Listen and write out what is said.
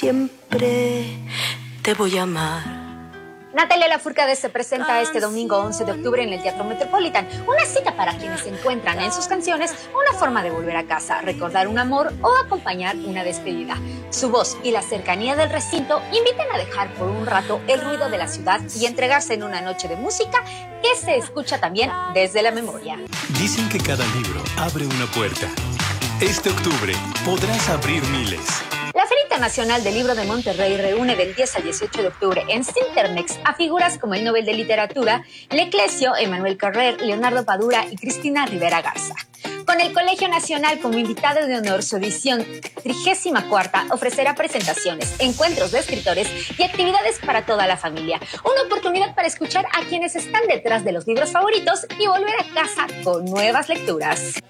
Siempre te voy a amar. Natalia Lafourcade se presenta este domingo 11 de octubre en el Teatro Metropolitan. Una cita para quienes encuentran en sus canciones una forma de volver a casa, recordar un amor o acompañar una despedida. Su voz y la cercanía del recinto invitan a dejar por un rato el ruido de la ciudad y entregarse en una noche de música que se escucha también desde la memoria. Dicen que cada libro abre una puerta. Este octubre podrás abrir miles. La Feria Internacional del Libro de Monterrey reúne del 10 al 18 de octubre en Cintermex a figuras como el Nobel de Literatura, Leclésio, Emmanuel Carrer, Leonardo Padura y Cristina Rivera Garza. Con el Colegio Nacional como invitado de honor, su edición 34ª ofrecerá presentaciones, encuentros de escritores y actividades para toda la familia. Una oportunidad para escuchar a quienes están detrás de los libros favoritos y volver a casa con nuevas lecturas.